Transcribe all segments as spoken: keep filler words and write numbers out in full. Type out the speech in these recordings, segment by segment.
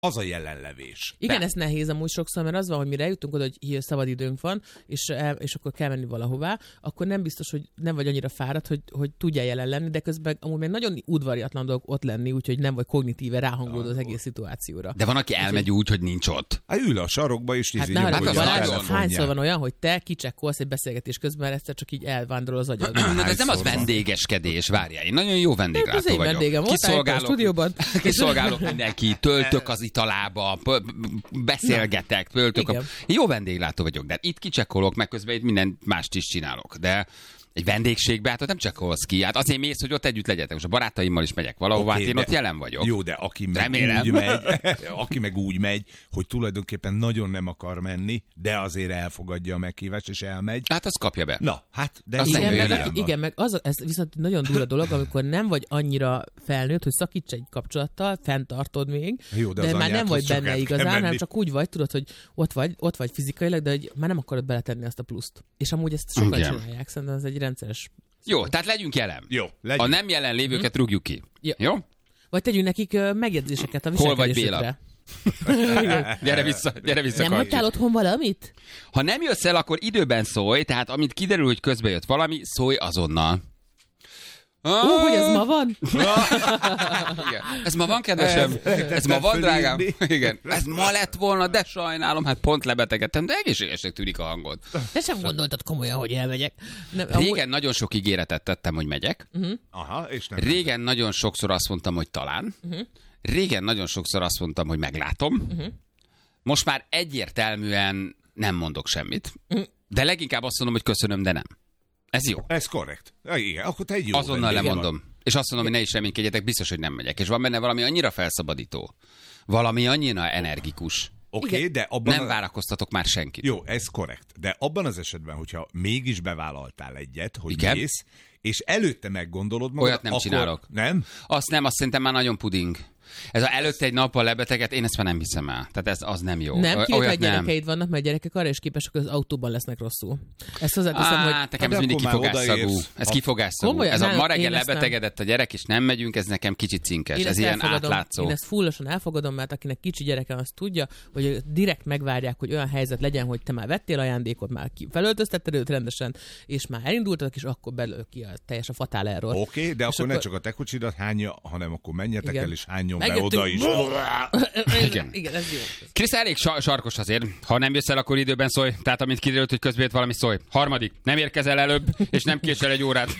az a jelenlevés. Igen, De. ez nehéz amúgy sokszor, mert az van, hogy mire eljutunk oda, hogy szabad időnk van, és, el, és akkor kell menni valahová, akkor nem biztos, hogy nem vagy annyira fáradt, hogy, hogy tudjál jelen lenni, de közben amúgy még nagyon udvariatlan dolog ott lenni, úgyhogy nem vagy kognitíve ráhangolódó az egész szituációra. De van, aki elmegy úgy, hogy nincs ott. Hát ül a sarokba, és Hát, így hát az nagyon hányszor van olyan, hogy te kicsekkolsz egy beszélgetés közben, mert egyszer csak így elvándorol az agyad. De ez nem az vendégeskedés, várjál. Én nagyon jó vendéglátó vagyok. Vendégem voltál a stúdióban. Kiszolgálok mindenki, töltök az italába, beszélgetek, töltök. A... Jó vendéglátó vagyok, de itt kicsekkolok, meg közben itt minden mást is csinálok. De egy vendégségbe, hát ott nem csekkolsz ki. Hát azért mész, hogy ott együtt legyetek. Most a barátaimmal is megyek valahova, okay, hát én de, ott jelen vagyok. Jó, de aki meg, Remélem. úgy megy, aki meg úgy megy, hogy tulajdonképpen nagyon nem akar menni, de azért elfogadja a meghívást, és elmegy. Hát azt kapja be. Na, hát, de igen, igen, meg, igen, meg az, ez viszont nagyon durva dolog, amikor nem vagy annyira felnőtt, hogy szakíts egy kapcsolattal, fenntartod még, jó, de, de már nem vagy benne igazán, hanem menni. csak úgy vagy, tudod, hogy ott vagy, ott vagy fizikailag, de hogy már nem akarod beletenni azt a pluszt. És amúgy ezt sokan igen. csinálják, szerintem ez egy rendszeres. Jó, tehát legyünk jelen. Jó, legyünk. A nem jelen lévőket rúgjuk ki. Ja. Jó? Vagy tegyünk nekik uh, megjegyzéseket a Hol vagy viselkedésükre. Béla? gyere vissza, gyere vissza. Nem hagytál otthon valamit? Ha nem jössz el, akkor időben szólj, tehát amint kiderül, hogy közbe jött valami, szólj azonnal. Ó, uh, hogy ez ma van? Igen. Ez ma van, kedvesem? Ez, ez ma van, drágám? Igen. Ez ma lett volna, de sajnálom, hát pont lebetegedtem, de egészségesnek tűnik a hangod. De sem gondoltad komolyan, hogy elmegyek. Nem, Régen amúgy... nagyon sok ígéretet tettem, hogy megyek. Uh-huh. Aha, és nem. Régen nagyon sokszor azt mondtam, hogy talán. Uh-huh. Régen nagyon sokszor azt mondtam, hogy meglátom. Uh-huh. Most már egyértelműen nem mondok semmit. Uh-huh. De leginkább azt mondom, hogy köszönöm, de nem. Ez jó. Ez korrekt. Ja, igen, akkor te egy jó Azonnal lemondom. És azt mondom, hogy ne is reménykedjetek, biztos, hogy nem megyek. És van benne valami annyira felszabadító. Valami annyira energikus. Oké, okay, de abban... Nem a... várakoztatok már senkit. Jó, ez korrekt. De abban az esetben, hogyha mégis bevállaltál egyet, hogy igen? mész, és előtte meggondolod magad, olyat nem akkor... csinálok. Nem? Azt nem, azt szerintem már nagyon puding. Ez a előtte egy nappal lebeteget, én ezt már nem hiszem el. Tehát ez az nem jó. Nem, kivéve, hogy gyerekeid nem. vannak, mert gyerekek arra is képesek, hogy az autóban lesznek rosszul. Ezt hozzáteszem, Á, hogy... nekem ez mindig kifogásszagú. Ez kifogásszagú. Komolyan, ez a ma reggel én lebetegedett a gyerek, és nem megyünk, ez nekem kicsit cinkes. Én ez ilyen elfogadom, átlátszó. Én ezt fullosan elfogadom, mert akinek kicsi gyereke azt tudja, hogy direkt megvárják, hogy olyan helyzet legyen, hogy te már vettél ajándékot, már felöltöztetted őt rendesen, és már elindultak, és akkor belőle ki a teljes a fatál error. Oké, okay, de akkor, akkor ne csak a te kocsidat hányja, hanem akkor menjetek igen. el, és hányjon be Megjöttünk. oda is. Igen. Igen, ez jó. Krisz, elég sarkos azért. Ha nem jössz el, akkor időben szólj. Tehát amint kiderült, hogy közben jött valami, szólj. Harmadik, nem érkezel előbb, és nem késel egy órát.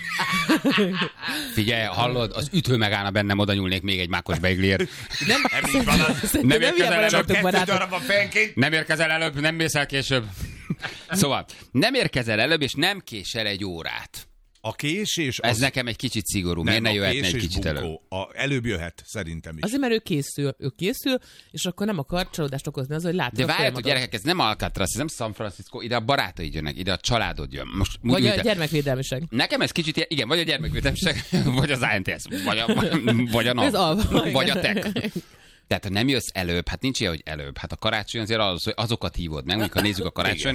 Figyelj, hallod, az ütő megállna bennem, oda nyúlnék még egy mákos beigliért. Nem, nem, nem érkezel előbb. darab a fenként. Nem érkezel előbb, nem mész el később. Szóval, nem érkezel előbb, és nem késel egy órát. A késés... Ez az... nekem egy kicsit szigorú. Miért ne jöhetne egy kicsit bunkó. előbb? A, előbb jöhet, szerintem is. azért, mert ő készül, ő készül, és akkor nem akar csalódást okozni az, hogy látod De a várjátok, folyamatot. gyerekek, ez nem Alcatraz, ez nem San Francisco, ide a barátaid jönnek, ide a családod jön. Most, Vagy úgy, a gyermekvédelmiség. Nekem ez kicsit, ilyen- igen, vagy a gyermekvédelmiség, vagy az á en té es, vagy a, vagy a Ez NAV, alva. vagy a tech. Tehát, ha nem jössz előbb, hát nincs ilyen, hogy előbb. Hát a karácsony azért az, hogy azokat hívod meg, amikor nézzük a karácsony.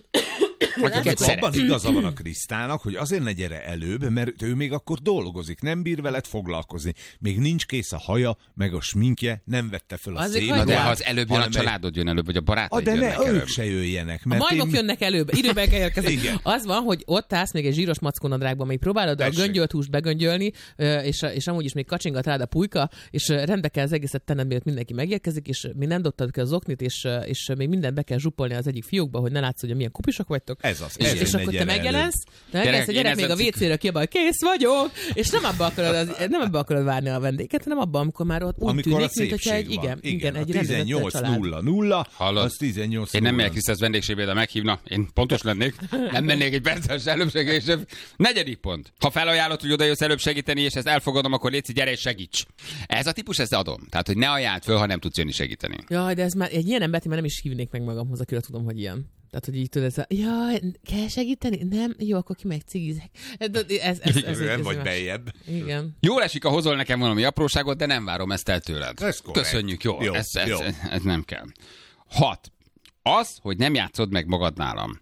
Akiket Abban szeret. igaza van a Krisztának, hogy azért ne gyere előbb, mert ő még akkor dolgozik, nem bír veled foglalkozni. Még nincs kész a haja, meg a sminkje, nem vette fel a Azért szénruhát. Na de ha az előbb jön, a hanem egy- családod jön előbb, vagy a Ah, barátaid de ne, jönnek előbb. ők se jöjjenek. A Mert majmok én... jönnek előbb, időben kell érkezni. Igen. Az van, hogy ott állsz még egy zsíros mackónadrágban, még próbálod Tessék. a göngyölt húst begöngyölni, ö, és, és amúgy is még kacsingat rád a pulyka, és ö, rendbe kell az egészet tenned, mielőtt mindenki megérkezik, és még nem dobtad ki az oknit, és, ö, és még minden be kell zsupolni az egyik fiókba, hogy ne látsz, hogy milyen kupisok vagytok. Ez az. És, ezért és ne akkor te gyere megjelensz, te Gyerekek, megjelensz, a én gyerek még a ezen vé cére kiabál, hogy kész vagyok, és nem abba akarod, az, nem abba akarod várni a vendéget, hanem abban, amikor már ott úgy Amikor tűnik, a mint hogyha egy, szépség igen, van. igen, egy a rendezett tizennyolc család. nulla nulla, Hallod? az tizennyolc Én nem nulla. megyek vissza az vendégségbe, de meghívna. Én pontos lennék. Nem mennék egy perces előbb segíteni. Negyedik pont. Ha felajánlod, hogy oda jössz előbb segíteni, és ezt elfogadom, akkor légy, gyere és segíts. Ez a típus, ezt adom. Tehát, hogy ne ajánld föl, ha nem tudsz jönni segíteni. Jaj, de ez már egy ilyen embert én már nem is hívnék meg magamhoz, akire tudom, hogy ilyen. Tehát, hogy így tudod, ez a, jaj, kell segíteni? Nem? Jó, akkor ki meg cigizek. Ez, ez, ez, ez, Nem ez vagy más. bejebb. Igen. Jól esik, ha hozol nekem valami apróságot, de nem várom ezt el tőled. Ez korrekt. Köszönjük, jó. Jó, ez, ez, jó. Ez, ez nem kell. Hat. Az, hogy nem játszod meg magad nálam.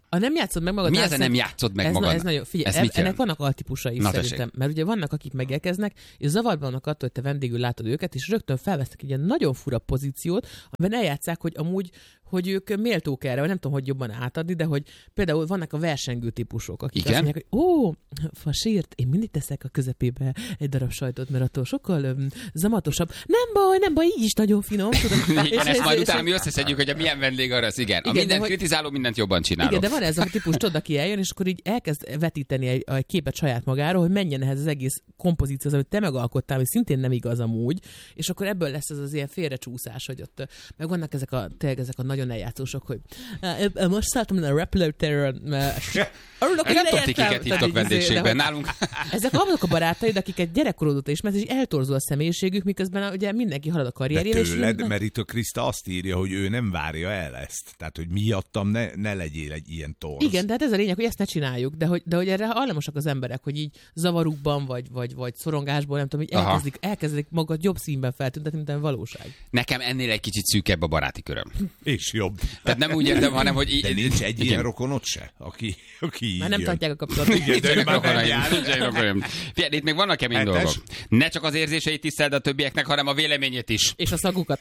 A nem játszod meg magad. Mi ez a nem játszod meg ez magad? Na, ez nagyon, figyelj, ez ennek vannak altípusai Na, szerintem. tessék. Mert ugye vannak, akik megérkeznek, és zavarban vannak attól, hogy te vendégül látod őket, és rögtön felvesznek egy ilyen nagyon fura pozíciót, amiben eljátszák, hogy amúgy hogy ők méltók erre, vagy nem tudom, hogy jobban átadni, de hogy például vannak a versengő típusok, akik Igen? azt mondják, hogy ó, fasírt, én mindig teszek a közepébe egy darab sajtot, mert attól sokkal öm, zamatosabb. Nem baj, nem baj, így is nagyon finom. Tudom. Igen, ezt majd utána mi összeszedjük, hogy a milyen vendég arra az, igen. A Igen, mindent hogy- kritizáló, mindent jobban csinálok. Igen, de van ez a típus, tudod, aki eljön, és akkor így elkezd vetíteni egy, egy képet saját magáról, hogy menjen ehhez az egész kompozícióhoz, amit te megalkottál, ami szintén nem igaz amúgy, és akkor ebből lesz ez az ilyen félrecsúszás, hogy ott meg vannak ezek a, tényleg ezek a nagyon eljátszósok, hogy "Ah, most szálltam a repülőtéren, örülök, hogy Nem tudom, ti leértem." kiket hívtak Tehát így izé, vendégségben. de hogy- Nálunk Ezek azok a barátaid, akiket gyerekkorod óta ismersz, és eltorzul a személyiségük, miközben ugye mindenki halad a De karrierjére. és tőled, így- mert itt a Krista azt írja, hogy ő nem várja el ezt. Tehát, hogy miattam ne, ne legyél egy ilyen torz. Igen, de hát ez a lényeg, hogy ezt ne csináljuk, de hogy, de hogy erre hajlamosak az emberek, hogy így zavarukban, vagy, vagy, vagy szorongásból, nem tudom, hogy Aha. elkezdik, elkezdik magat jobb színben feltüntetni, mint a valóság. nekem ennél egy kicsit szűkebb a baráti köröm. És jobb. Tehát nem úgy értem, hanem hogy... De í- nincs egy igen. ilyen rokonod se, aki, aki így Már nem jön. tartják a kapcsolatot. Igen, de ő Nincsenek már nem rokonaim, jár. nincsenek rokonaim. Figyelj, itt még vannak kemény Hetes. dolgok. Ne csak az érzéseit tiszteld a többieknek, hanem a véleményét is. És a szagukat.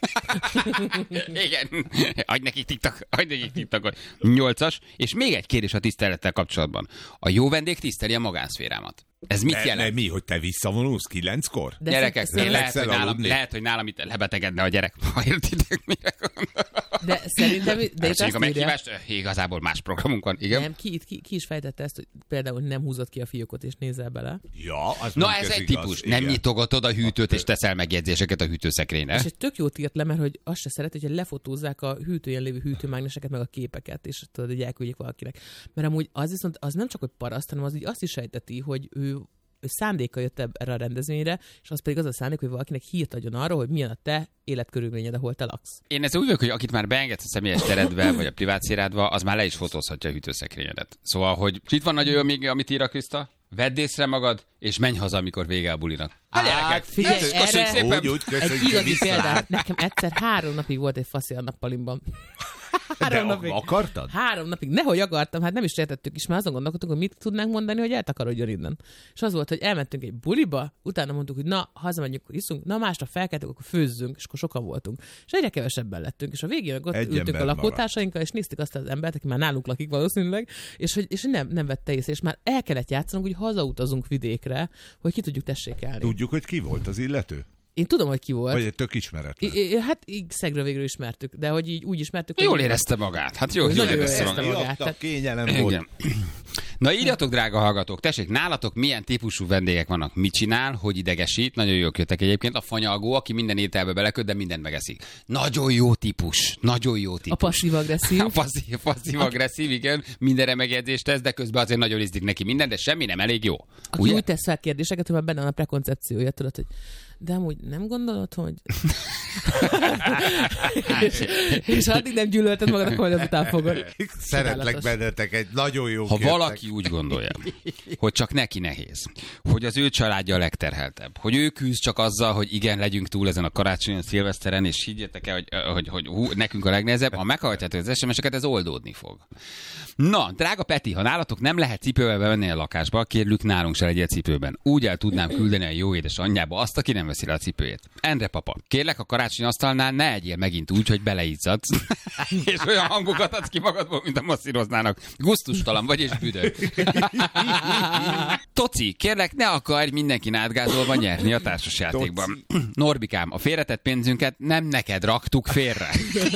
Igen. Adj nekik tiktak, adj nekik tiktakot. Nyolcas. És még egy kérdés a tisztelettel kapcsolatban. A jó vendég tiszteli a magánszférámat. Ez mit Ne, ne, jelent? mi, hogy te visszavonulsz kilenckor? De Gyerekek, szerint- lehet, hogy Legszel nálam, aludni? lehet, hogy nálam itt lebetegedne a gyerek, ha értitek, mire gondolok. De szerintem, de itt Köszönjük azt a írja, meghívást, igazából más programunk van, igen. nem, ki, ki, ki, is fejtette ezt, hogy például nem húzott ki a fiókot és nézel bele. Ja, az Na mondjuk ez egy igaz, típus. igen. Nem nyitogatod a hűtőt és teszel megjegyzéseket a hűtőszekrényre. És egy tök jót írt le, mert hogy azt se szeret, hogy lefotózzák a hűtőjen lévő hűtőmágneseket, meg a képeket, és tudod, hogy elküldjék valakinek. Mert amúgy az viszont az nem csak, hogy paraszt, hanem az így azt is sejteti, hogy ő ő szándéka jött ebb- erre a rendezvényre, és az pedig az a szándék, hogy valakinek hírt adjon arról, hogy milyen a te életkörülményed, ahol te laksz. Én ezt úgy vagyok, hogy akit már beengedsz a személyes teredbe, vagy a privát szférádba, az már le is fotózhatja a hűtőszekrényedet. Szóval, hogy itt van nagyon jó még, amit ír a Krista, vedd észre magad, és menj haza, amikor vége a bulinak. A gyerekek, figyelj, ez- köszönjük erre- szépen. Úgy, úgy, Egy köszönjük, igazi visszalát. példát. Nekem egyszer három napig volt egy faszi a nappalimban. De Három napig. akartad? Három napig. Nehogy akartam, hát nem is értettük is, mert azon gondolkodtunk, hogy mit tudnánk mondani, hogy eltakarodjon innen. És az volt, hogy elmentünk egy buliba, utána mondtuk, hogy na, hazamegyünk, akkor iszunk, na másnap felkeltünk, akkor főzzünk, és akkor sokan voltunk. És egyre kevesebben lettünk, és a végén meg ott Egy ültünk ember a lakótársainkkal, és néztük azt az embert, aki már nálunk lakik valószínűleg, és hogy és hogy nem, nem vette észre, és már el kellett játszanunk, hogy hazautazunk vidékre, hogy ki tudjuk tessékelni. Tudjuk, hogy ki volt az illető? Én tudom, hogy ki volt. Vagy egy tök ismeretlen? I- I- hát így szegről végről ismertük, de hogy így úgy ismertük, Jól hogy... érezte magát. Hát jó, Nagyon jól jól érezte érezte magát. magát. Adta, tehát- kényelem volt. Igen. Na írjatok, drága hallgatók, tessék, nálatok milyen típusú vendégek vannak, mit csinál, hogy idegesít, nagyon jók jöttek egyébként, a fanyalgó, aki minden ételbe beleköt, de minden megeszik. Nagyon jó típus, nagyon jó típus. A passzív-agresszív. A passzív, passzív agresszív, igen, mindenre megjegyzést tesz, de közben azért nagyon izdik neki minden, de semmi nem elég jó. Aki Ugye? úgy tesz fel kérdéseket, hogy már benne van a prekoncepciója, tudod, hogy de amúgy nem gondolod, hogy... és, és addig nem gyűlölted magad, akkor majd azután fogod. Szeretlek Csodálatos. bennetek, egy nagyon jó Ha kértek. valaki úgy gondolja, hogy csak neki nehéz, hogy az ő családja a legterheltebb, hogy ő küzd csak azzal, hogy igen, legyünk túl ezen a karácsonyon, szilveszteren, és higgyetek el, hogy, hogy, hogy hú, nekünk a legnehezebb, ha meghallgatjátok az es em eseket, ez oldódni fog. Na, drága Peti, ha nálatok nem lehet cipővel bevenni a lakásba, kérlük nálunk se legyél cipőben. Úgy el tudnám küldeni a jó édes anyjába azt, aki nem veszi le a cipőjét. Endre papa, kérlek a karácsony asztalnál ne egyél megint úgy, hogy beleizzadsz, és olyan hangokat adsz ki magadból, mint a masszíroznának. Gusztustalan vagy és büdög. Toci, kérlek ne akarj mindenkin átgázolva nyerni a társasjátékban. Norbikám, a félretett pénzünket nem neked raktuk félre.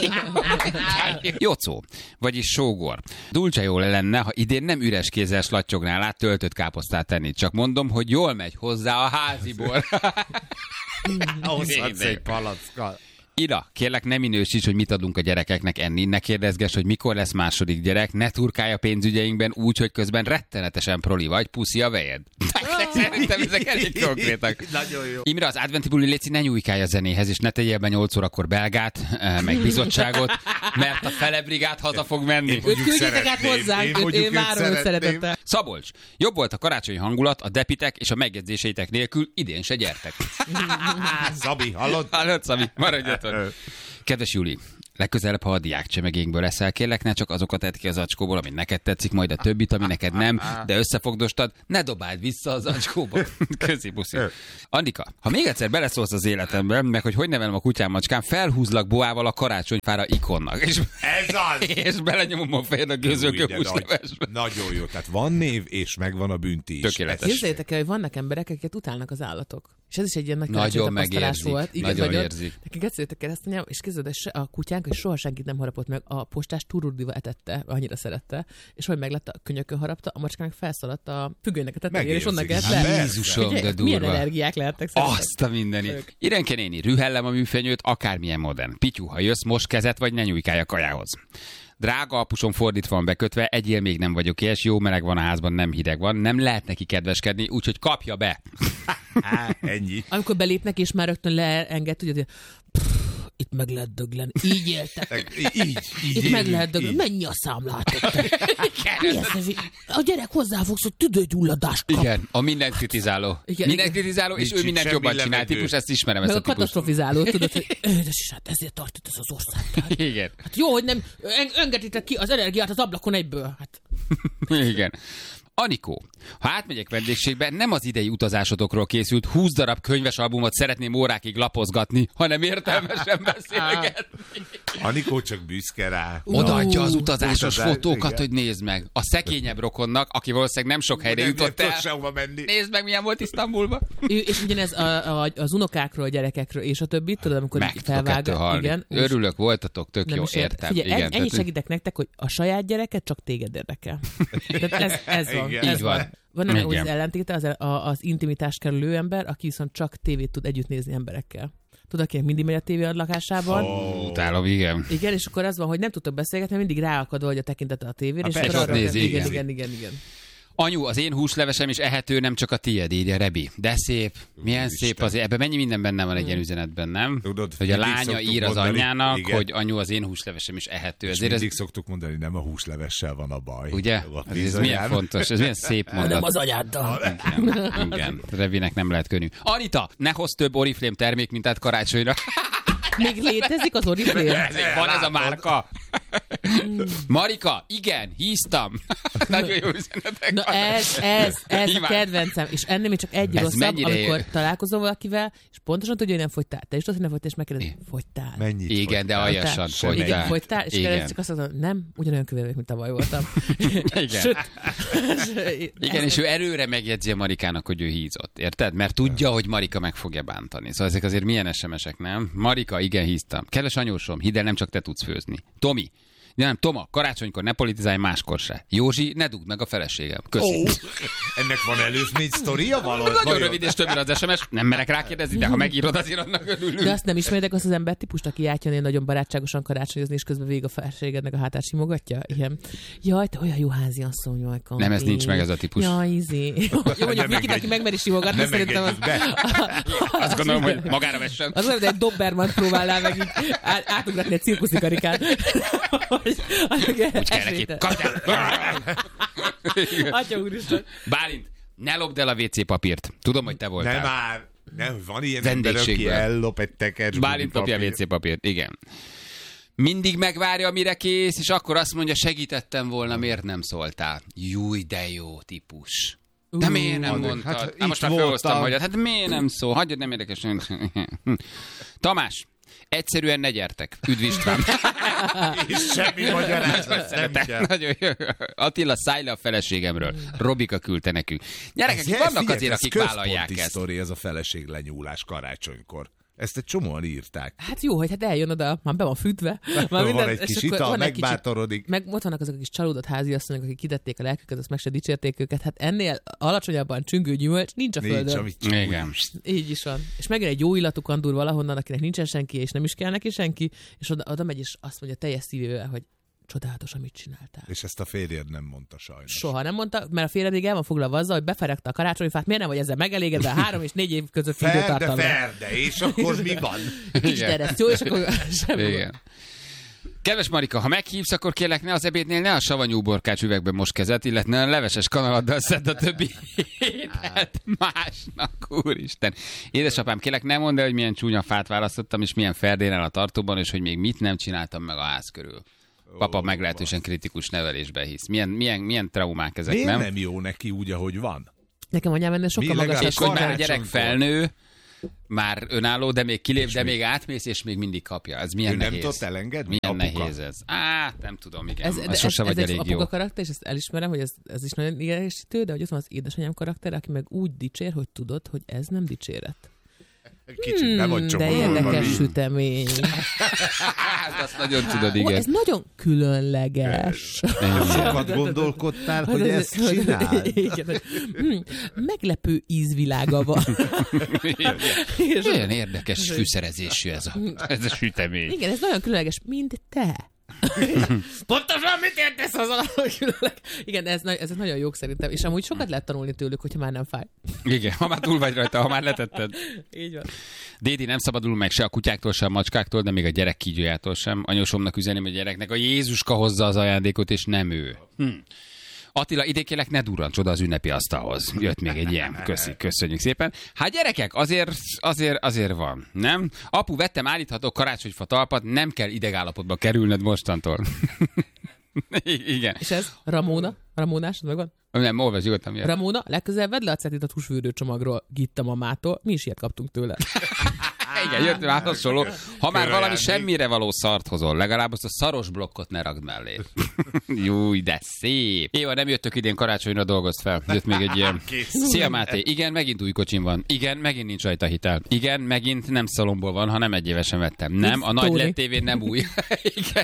Jocó, vagyis sógor. Dulce jól lenne, ha idén nem üres kézzel slattyognál át töltött káposztát tenni. Csak mondom, hogy jól megy hozzá a háziból. Hozhatsz egy palackkal. Ira, kérlek ne minősíts, hogy mit adunk a gyerekeknek enni, ne kérdezges, hogy mikor lesz második gyerek, ne turkálj a pénzügyeinkben úgy, hogy közben rettenetesen proli vagy, puszi a vejed. Szerintem ezek elég konkrétak. Nagyon jó. Imre, az adventi buli léci ne nyújkálj a zenéhez, és ne tegyél be nyolc órakor belgát, eh, meg bizottságot, mert a fele brigád haza fog menni. Őt küldjétek át szeretném. hozzánk, Én őt mondjuk én őt várom őt szeretném. szeretettel. Szabolcs, jobb volt a karácsonyi hangulat, a depitek és a megjegyzéseitek nélkül, idén se gyertek. Szabi, hallod? Hallod, Szabi? Maradjatok. Kedves Juli, Legközelebb, ha a diákcsemegénkből eszel, kérlek, ne csak azokat edd ki az zacskóból, ami neked tetszik, majd a többit, ami neked nem, de összefogdostad, ne dobáld vissza az zacskóba. Köszi, puszi. Annika, ha még egyszer beleszólsz az életembe, meg hogy hogy nevelem a kutyám macskám, felhúzlak boával a karácsonyfára ikonnak. És, Ez az! és belenyomom a fejed a gőzölkő húslevesbe. Nagyon jó, tehát van név, és megvan a bünti is. Tökéletes. Képzeljétek el, hogy vannak emberek, akiket utálnak az állatok. És ez is egy ilyen nagy Nagyon tapasztalás volt. Igen, nagyon nagyon érzik. Nekik egyszerűen keresztanyám, és képzeld, a kutyánk, és soha senkit nem harapott meg. A postás tururdiva etette, annyira szerette, és hogy meglett a könyökön harapta, a macskánk felszaladt a függönynek a tetejére, és onnan kellett le. Jézusom, de durva. Milyen energiák lehetnek szerinted? Azt a mindenit. Irenke néni, rühellem a műfenyőt, akármilyen modern. Pityu, ha jössz, most kezet vagy ne nyújkálj a kajához. Drága apusom, fordítva van bekötve, egyél még nem vagyok ilyes, jó meleg van a házban, nem hideg van, nem lehet neki kedveskedni, úgyhogy kapja be. Há, ennyi. Amikor belépnek, és már rögtön leenged, tudja, itt meg lehet döglen. Így éltek. Így, így. Itt meg lehet döglen. Mennyi a számlátok? A gyerek hozzáfogsz, hogy tüdőgyulladást kap. Igen, a mindent kritizáló. Igen, mindent kritizáló, és ő mindent jobban csinál. Típus, ezt ismerem, meg ezt a, a katasztrofizáló, tudod, hogy édes is, hát ezért tart itt ez az ország. Igen. Hát jó, hogy nem engeditek ki az energiát az ablakon egyből. Hát. Igen. Anikó, ha átmegyek vendégségbe, nem az idei utazásodokról készült húsz darab könyves albumot szeretném órákig lapozgatni, hanem értelmesen beszélgetni. Anikó csak büszke rá. Odaadja az utazásos utazás, fotókat, igen. hogy nézd meg. A szekényebb rokonnak, aki valószínűleg nem sok helyre Nem jutott lehet el. sehova menni. Nézd meg, milyen volt Isztambulban. És ugyanez a, a, az unokákról, a gyerekekről, és a többit, tudod, amikor Meg tudok ettől felvág. halni. Igen, Örülök, voltatok, tök nem jó, is ért- értem. Figyelj, Igen, ennyi tehát- segítek nektek, hogy a saját gyereket csak téged érdekel. Tehát ez, ez van. Igen. Ez Így van. Van ennek Igen. az ellentéte, az, a, az intimitás kerülő ember, aki viszont csak tévét tud együtt nézni emberekkel. Tudod, akinek mindig megy a tévé a lakásában. Ó, utálom, igen. Igen, és akkor az van, hogy nem tudtok beszélgetni, mert mindig ráakad vagy a tekintete a tévére, és persze, akkor ott arra nézi, igen, igen. igen, igen, igen. Anyu, az én húslevesem is ehető, nem csak a tiéd, írja Rebi. De szép, milyen Isten. szép az, ebben mennyi minden benne van egy ilyen üzenetben, nem? Tudod, hogy a mindig lánya szoktuk ír az mondani, anyjának, igen. hogy anyu, az én húslevesem is ehető. És Ezért mindig ez, szoktuk mondani, nem a húslevessel van a baj. ugye? A Ez, ez milyen bizonyán. fontos, ez milyen szép mondat. Nem az anyáddal. Igen, igen. Revinek nem lehet könnyű. Anita, ne hozz több Oriflame termékmintát karácsonyra. Még létezik az Oriflame? Ezért van ez a márka. Marika, igen, híztam. Nagyon jó üzenetek Na vannak. ez, ez, ez a Imádom. kedvencem. És ennél még csak egy Ez rosszabb, mennyire amikor ér- találkozol valakivel, és pontosan tudja, hogy nem fogytál. Te is tudod, hogy nem fogytál, és megkérdezi, fogytál. Mennyit Igen, de fogytál? aljasan Semmi. Igen, fogytál. fogytál, és Igen. kérdez, csak azt mondom, nem, ugyanolyan kövér vagyok, mint tavaly voltam. Igen. Sőt, Igen, és ő erőre megjegyzi a Marikának, hogy ő hízott, érted? Mert tudja, hogy Marika meg fogja bántani. Szóval ezek azért milyen es em esek, nem? Marika, igen, híztam. Kedves anyósom, hidd el, nem csak te tudsz főzni. Tomi, de nem, Toma, karácsonykor ne politizálj, máskor se. Józsi, ne dugd meg a feleségem. Köszi. Ó, ennek van előzmény sztoria való? Nagyon rövid és többnyire az es em es, nem merek rákérdezni, de ha megírod, azért annak örülünk. de azt nem ismeritek azt az ember típust, aki átjön nagyon barátságosan karácsonyozni, és közben végig a feleségednek a hátát simogatja? Igen. Jaj, te olyan jó házi asszony vagy. Kampi. Nem, ez nincs meg ez a típus. Jaj, izé. Jó, mondjuk Nem Viki, aki engedj- megmeri simogatni, Nem szerintem az... engedjük be. Azt gondolom, hogy magára vessen. Az olyan, hogy egy Doberman próbálnál meg így át, átugratni egy cirkuszi karikán. Úgy kell neki. Kapd el! Atya úristen. Bálint, ne lopd el a vé cé papírt. Tudom, hogy te voltál. Nem már. Nem, van ilyen ember, aki Vendégségből. ellop egy tekercs. Bálint lopja a vé cé papírt, igen. Mindig megvárja, mire kész, és akkor azt mondja, segítettem volna, miért nem szóltál? Júj, de jó típus. De Uh, miért nem addig, mondtad? hát Hát, itt most már felhoztam voltam. magyar. Hát miért nem szól? Hagyjad, nem érdekes. Tamás, egyszerűen ne gyertek. Üdv István. És semmi magyarázat nem kell. Nagyon jó. Attila, szállj le a feleségemről. Robika küldte nekünk. Gyerekek, Ez- vannak figyelj, azért, ez akik központi vállalják ezt. sztori, ez a feleség lenyúlás karácsonykor. Ezt egy csomóan írták. Hát jó, hogy hát eljön oda, már be van fűtve. Már Van minden- egy és kis akkor ital, van egy kicsit- megbátorodik. Meg ott vannak azok a kis csalódott háziasszonyok, akik kitették a lelküket, azt meg se dicsérték őket. Hát ennél alacsonyabban csüngő gyümölcs nincs a Nincs, földön. amit Igen. Így is van. És megjön egy jó illatú kandúr valahonnan, akinek nincsen senki, és nem is kell neki senki, és oda, oda megy, és azt mondja teljes szívével, hogy csodálatos, amit csináltál. És ezt a férjed nem mondta sajnos. Soha nem mondta, mert a férjed még el van foglalva azzal, hogy beferegte a karácsonyfát, miért nem vagy ezzel megelégedve három és négy év között Ferde, időtartamra. ferde, és akkor mi van? Kis deresztjó, és akkor semmi. Igen. Kedves Marika, ha meghívsz, akkor kérlek ne az ebédnél ne a savanyú borkács üvegben most kezet, illetve a leveses kanaladdal szedd a többi ételt másnak, úristen. Édesapám, kérlek ne mondd el, hogy milyen csúnya fát választottam, és milyen ferdén a tartóban, és hogy még mit nem csináltam meg a ház körül. Papa oh, meglehetősen kritikus nevelésben hisz. Milyen, milyen, milyen traumák ezek, Miért nem? nem jó neki úgy, ahogy van? Nekem anyám ennél sokkal magasabb. És hogy már a gyerek felnő, már önálló, de még kilép, de még átmész, és még mindig kapja. Ez milyen ő nehéz. nem tudott elengedni? Milyen apuka? nehéz ez. Á, nem tudom, igen. Ez, ez, ez sose ez, vagy ez elég egy jó. apuka karakter, és ezt elismerem, hogy ez, ez is nagyon idegesítő, de hogy ott van az édesanyám karakter, aki meg úgy dicsér, hogy tudod, hogy ez nem dicséret. Kicsit hmm, be vagy De csomagolva. érdekes sütemény. Azt nagyon tudod, Ó, igen. ez nagyon különleges. Sokat gondolkodtál, hogy ez- ezt csináld? Igen, hogy, hmm, meglepő ízvilága van. És- Olyan érdekes fűszerezésű ez a, ez a sütemény. Igen, ez nagyon különleges, mint te. Pontosan mit értesz az alatt, hogy különleges? Igen, ez, na- ezek nagyon jók szerintem, és amúgy sokat lehet tanulni tőlük, hogyha már nem fáj. Igen, ha már túl vagy rajta, ha már letetted. Így van. Dédi nem szabadul meg se a kutyáktól, se a macskáktól, de még a gyerek kígyójától sem. Anyósomnak üzeném, hogy a gyereknek a Jézuska hozza az ajándékot, és nem ő. Hm. Attila, idén kérlek, ne durrancs oda az ünnepi asztalhoz. Jött még egy ilyen. Köszi, köszönjük szépen. Hát gyerekek, azért, azért, azért van, nem? Apu, vettem állítható karácsonyfa talpat, nem kell idegállapotba kerülned mostantól. Igen. És ez Ramona? Ramónás, megvan? Nem, olvasd nyugodtan miért. Ramona, legközelebb vedd le a cetit a tusfürdőcsomagról, Gitta mamától. Mi is ilyet kaptunk tőle. Igen, jött már hasonló. Ha már valami Köröjáték. semmire való szart hozol, legalább azt a szaros blokkot ne ragd mellé. Júj, de szép. Éva, nem jöttök idén karácsonyra, dolgozt fel. Jött még egy ilyen. Szia Máté, igen, megint új kocsim van. Igen, megint nincs rajta hitel. Igen, megint nem szalomból van, hanem egy évesen vettem. Nem, a nagy Tóni. led tévén nem új. Igen.